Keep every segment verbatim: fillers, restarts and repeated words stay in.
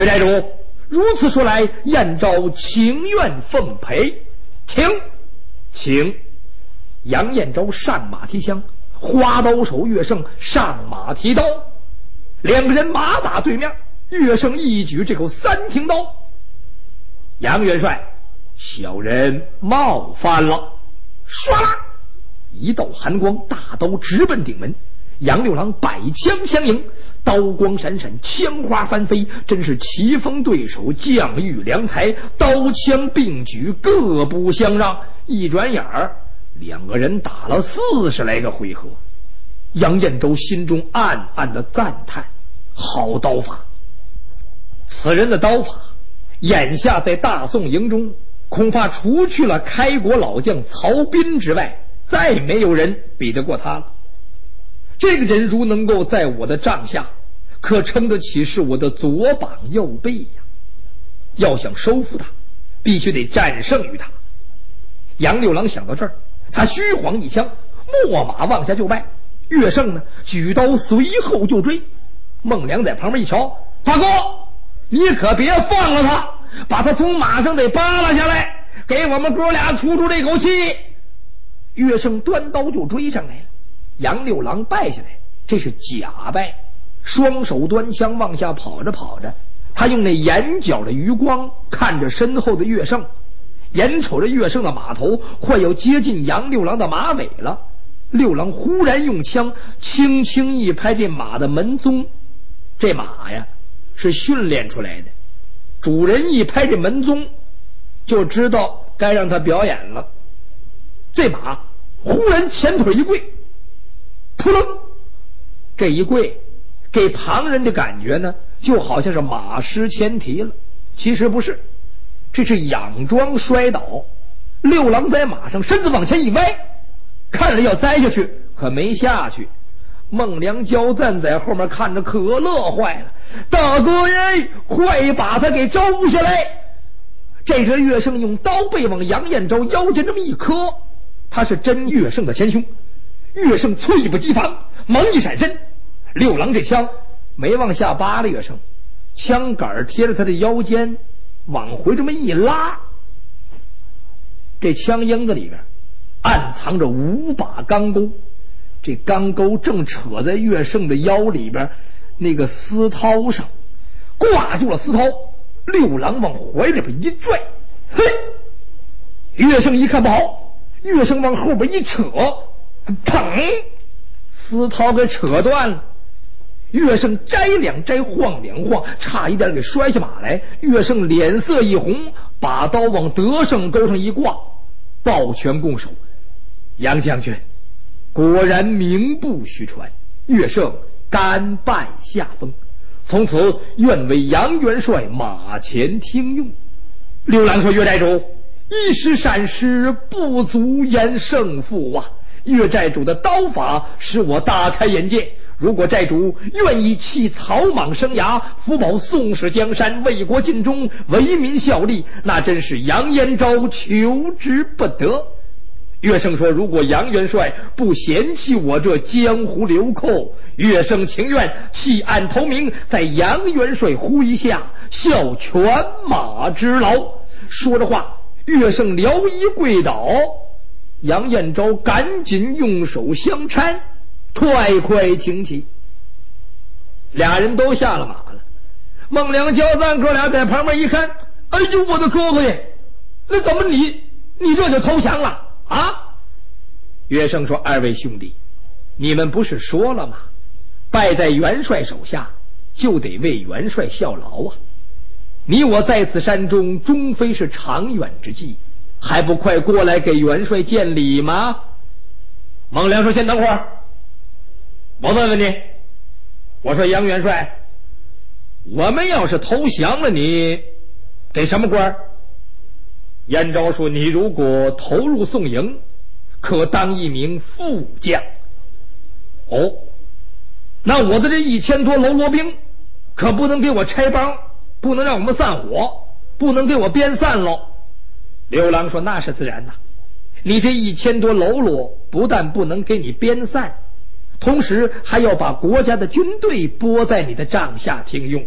寨主，如此说来，燕昭情愿奉陪，请请。杨彦昭上马提枪，花刀手岳胜上马提刀，两个人马打对面。岳胜一举这口三挺刀，杨元帅，小人冒犯了。唰啦，一道寒光，大刀直奔顶门。杨六郎百枪相迎，刀光闪闪，枪花翻飞，真是棋逢对手，将遇良才，刀枪并举，各不相让。一转眼儿，两个人打了四十来个回合。杨彦州心中暗暗的赞叹：好刀法！此人的刀法，眼下在大宋营中，恐怕除去了开国老将曹彬之外，再没有人比得过他了。这个人如能够在我的帐下，可称得起是我的左膀右臂呀！要想收服他，必须得战胜于他。杨六郎想到这儿，他虚晃一枪，秣马往下就拜。岳胜呢，举刀随后就追。孟良在旁边一瞧，大哥，你可别放了他，把他从马上得扒拉下来，给我们哥俩出出这口气。岳胜端刀就追上来了。杨六郎败下来，这是假败，双手端枪往下跑着跑着，他用那眼角的余光看着身后的岳胜，眼瞅着岳胜的马头快要接近杨六郎的马尾了。六郎忽然用枪轻轻一拍这马的门鬃，这马呀是训练出来的，主人一拍这门鬃就知道该让他表演了。这马忽然前腿一跪，扑棱，这一跪给旁人的感觉呢，就好像是马失前蹄了，其实不是，这是佯装摔倒。六郎在马上身子往前一歪，看着要栽下去，可没下去。孟良娇站在后面看着，可乐坏了，大哥耶，快把他给招下来！这时岳胜用刀背往杨彦昭腰间这么一磕，他是真岳胜的前胸。岳胜猝不及防，猛一闪身，六郎这枪没往下扒了岳胜，枪杆贴着他的腰间往回这么一拉，这枪缨子里边暗藏着五把钢钩，这钢钩正扯在岳胜的腰里边那个丝绦上，挂住了丝绦。六郎往怀里边一拽，嘿！岳胜一看不好，岳胜往后边一扯，砰！丝绦给扯断了。岳胜摘两摘，晃两晃，差一点给摔下马来。岳胜脸色一红，把刀往德胜钩上一挂，抱拳拱手：杨将军果然名不虚传，岳胜甘拜下风，从此愿为杨元帅马前听用。六郎说：岳寨主，一时闪失，不足言胜负啊！岳寨主的刀法使我大开眼界，如果寨主愿意弃草莽生涯，辅保宋氏江山，为国尽忠，为民效力，那真是杨延昭求之不得。岳胜说：如果杨元帅不嫌弃我这江湖流寇，岳胜情愿弃暗投明，在杨元帅麾一下效犬马之劳。说着话，岳胜撩衣跪倒，杨彦昭赶紧用手相搀，快快请起。俩人都下了马了。孟良交赞哥俩在旁边一看，哎呦我的哥哥耶，那怎么你你这就投降了啊？岳胜说：二位兄弟，你们不是说了吗？败在元帅手下，就得为元帅效劳啊！你我在此山中，终非是长远之计，还不快过来给元帅见礼吗？孟良说：先等会儿，我问问你，我说杨元帅，我们要是投降了你，得什么官？燕昭说：你如果投入宋营，可当一名副将。哦，那我的这一千多喽啰兵可不能给我拆帮，不能让我们散伙，不能给我编散喽。刘郎说：那是自然的，你这一千多喽啰不但不能给你编散，同时还要把国家的军队拨在你的帐下听用，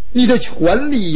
你的权利